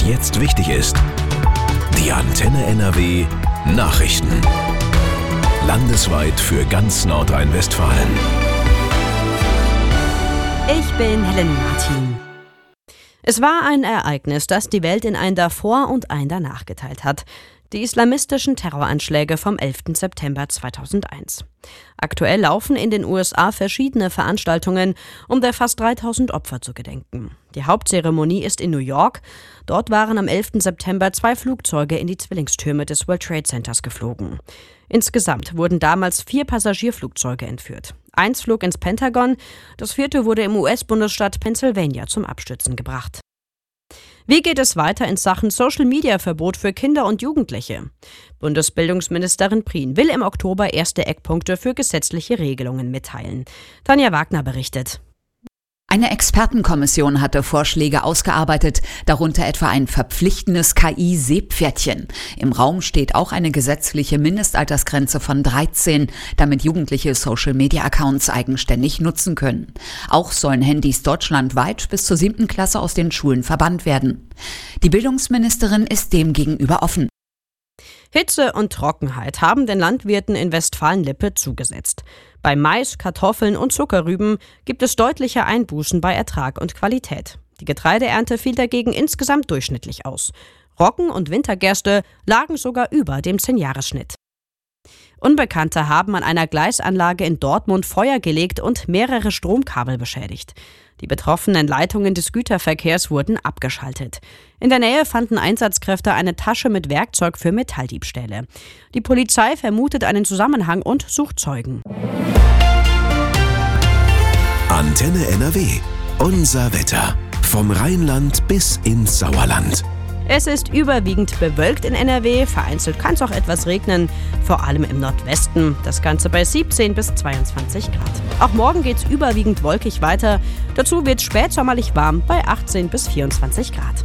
jetzt wichtig ist. Die Antenne NRW Nachrichten. Landesweit für ganz Nordrhein-Westfalen. Ich bin Helen Martin. Es war ein Ereignis, das die Welt in ein Davor und ein Danach geteilt hat. Die islamistischen Terroranschläge vom 11. September 2001. Aktuell laufen in den USA verschiedene Veranstaltungen, um der fast 3000 Opfer zu gedenken. Die Hauptzeremonie ist in New York. Dort waren am 11. September 2 Flugzeuge in die Zwillingstürme des World Trade Centers geflogen. Insgesamt wurden damals 4 Passagierflugzeuge entführt. 1 flog ins Pentagon, das 4. wurde im US-Bundesstaat Pennsylvania zum Abstürzen gebracht. Wie geht es weiter in Sachen Social-Media-Verbot für Kinder und Jugendliche? Bundesbildungsministerin Prien will im Oktober erste Eckpunkte für gesetzliche Regelungen mitteilen. Tanja Wagner berichtet. Eine Expertenkommission hatte Vorschläge ausgearbeitet, darunter etwa ein verpflichtendes KI-Seepferdchen. Im Raum steht auch eine gesetzliche Mindestaltersgrenze von 13, damit Jugendliche Social-Media-Accounts eigenständig nutzen können. Auch sollen Handys deutschlandweit bis zur 7. Klasse aus den Schulen verbannt werden. Die Bildungsministerin ist dem gegenüber offen. Hitze und Trockenheit haben den Landwirten in Westfalen-Lippe zugesetzt. Bei Mais, Kartoffeln und Zuckerrüben gibt es deutliche Einbußen bei Ertrag und Qualität. Die Getreideernte fiel dagegen insgesamt durchschnittlich aus. Roggen und Wintergerste lagen sogar über dem 10-Jahres-Schnitt. Unbekannte haben an einer Gleisanlage in Dortmund Feuer gelegt und mehrere Stromkabel beschädigt. Die betroffenen Leitungen des Güterverkehrs wurden abgeschaltet. In der Nähe fanden Einsatzkräfte eine Tasche mit Werkzeug für Metalldiebstähle. Die Polizei vermutet einen Zusammenhang und sucht Zeugen. Antenne NRW. Unser Wetter. Vom Rheinland bis ins Sauerland. Es ist überwiegend bewölkt in NRW, vereinzelt kann es auch etwas regnen, vor allem im Nordwesten. Das Ganze bei 17 bis 22 Grad. Auch morgen geht es überwiegend wolkig weiter. Dazu wird es spätsommerlich warm bei 18 bis 24 Grad.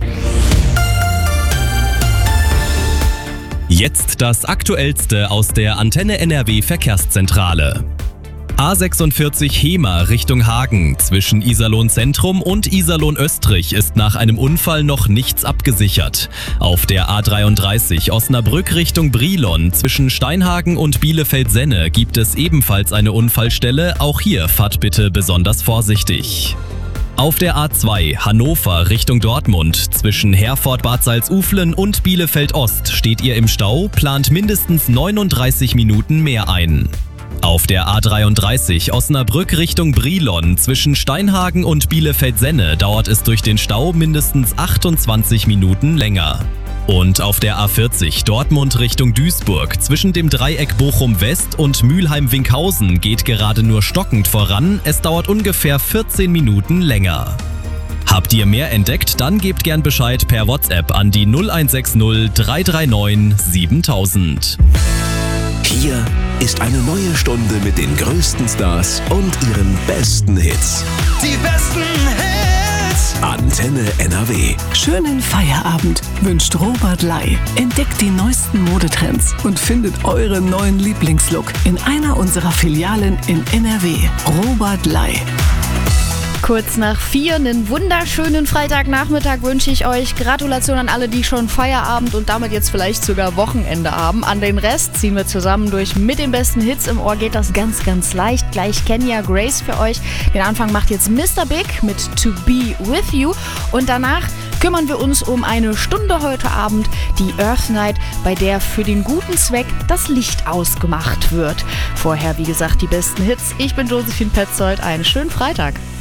Jetzt das Aktuellste aus der Antenne NRW Verkehrszentrale. A46 Hemer Richtung Hagen. Zwischen Iserlohn Zentrum und Iserlohn Östrich ist nach einem Unfall noch nichts abgesichert. Auf der A33 Osnabrück Richtung Brilon zwischen Steinhagen und Bielefeld-Senne gibt es ebenfalls eine Unfallstelle. Auch hier fahrt bitte besonders vorsichtig. Auf der A2 Hannover Richtung Dortmund zwischen Herford-Bad Salzuflen und Bielefeld-Ost steht ihr im Stau, plant mindestens 39 Minuten mehr ein. Auf der A33 Osnabrück Richtung Brilon zwischen Steinhagen und Bielefeld-Senne dauert es durch den Stau mindestens 28 Minuten länger. Und auf der A40 Dortmund Richtung Duisburg zwischen dem Dreieck Bochum-West und Mülheim-Winkhausen geht gerade nur stockend voran, es dauert ungefähr 14 Minuten länger. Habt ihr mehr entdeckt, dann gebt gern Bescheid per WhatsApp an die 0160 339 7000. Hier ist eine neue Stunde mit den größten Stars und ihren besten Hits. Die besten Hits! Antenne NRW. Schönen Feierabend wünscht Robert Lai. Entdeckt die neuesten Modetrends und findet euren neuen Lieblingslook in einer unserer Filialen in NRW. Robert Lai. Kurz nach 4, einen wunderschönen Freitagnachmittag wünsche ich euch. Gratulation an alle, die schon Feierabend und damit jetzt vielleicht sogar Wochenende haben. An den Rest ziehen wir zusammen durch. Mit den besten Hits im Ohr geht das ganz, ganz leicht. Gleich Kenya Grace für euch. Den Anfang macht jetzt Mr. Big mit To Be With You. Und danach kümmern wir uns um eine Stunde heute Abend, die Earth Night, bei der für den guten Zweck das Licht ausgemacht wird. Vorher, wie gesagt, die besten Hits. Ich bin Josephine Petzold. Einen schönen Freitag.